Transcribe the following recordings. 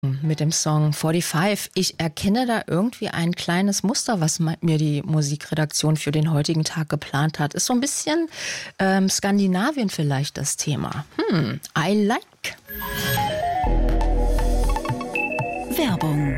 Mit dem Song 45. Ich erkenne da irgendwie ein kleines Muster, was mir die Musikredaktion für den heutigen Tag geplant hat. Ist so ein bisschen Skandinavien vielleicht das Thema. I like. Werbung.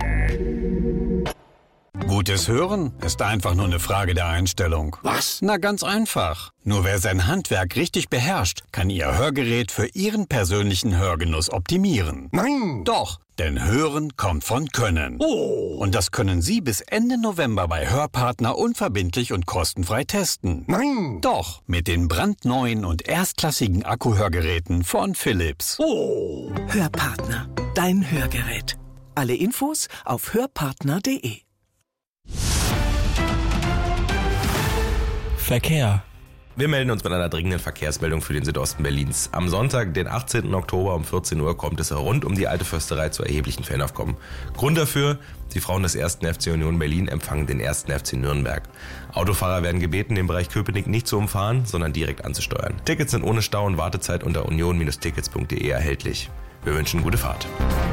Gutes Hören ist einfach nur eine Frage der Einstellung. Was? Na, ganz einfach. Nur wer sein Handwerk richtig beherrscht, kann Ihr Hörgerät für Ihren persönlichen Hörgenuss optimieren. Nein! Doch, denn Hören kommt von Können. Oh! Und das können Sie bis Ende November bei Hörpartner unverbindlich und kostenfrei testen. Nein! Doch, mit den brandneuen und erstklassigen Akkuhörgeräten von Philips. Oh! Hörpartner, dein Hörgerät. Alle Infos auf hörpartner.de. Verkehr. Wir melden uns mit einer dringenden Verkehrsmeldung für den Südosten Berlins. Am Sonntag, den 18. Oktober um 14 Uhr kommt es rund um die Alte Försterei zu erheblichen Fanaufkommen. Grund dafür, die Frauen des 1. FC Union Berlin empfangen den 1. FC Nürnberg. Autofahrer werden gebeten, den Bereich Köpenick nicht zu umfahren, sondern direkt anzusteuern. Tickets sind ohne Stau und Wartezeit unter union-tickets.de erhältlich. Wir wünschen gute Fahrt.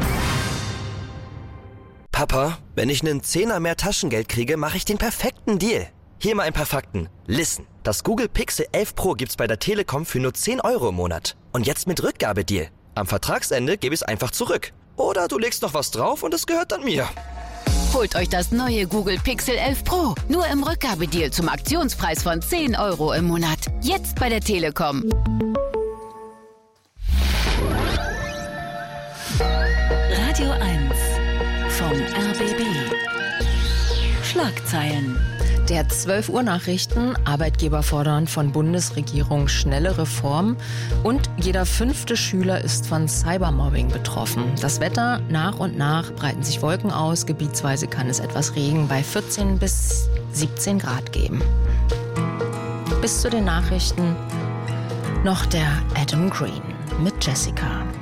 Papa, wenn ich einen Zehner mehr Taschengeld kriege, mache ich den perfekten Deal. Hier mal ein paar Fakten. Listen, das Google Pixel 11 Pro gibt's bei der Telekom für nur 10 € im Monat. Und jetzt mit Rückgabedeal. Am Vertragsende gebe ich es einfach zurück. Oder du legst noch was drauf und es gehört dann mir. Holt euch das neue Google Pixel 11 Pro. Nur im Rückgabedeal zum Aktionspreis von 10 € im Monat. Jetzt bei der Telekom. Radio 1 vom RBB. Schlagzeilen. Der 12 Uhr Nachrichten. Arbeitgeber fordern von Bundesregierung schnelle Reformen. Und jeder 5. Schüler ist von Cybermobbing betroffen. Das Wetter: nach und nach breiten sich Wolken aus. Gebietsweise kann es etwas Regen bei 14 bis 17 Grad geben. Bis zu den Nachrichten noch der Adam Green mit Jessica.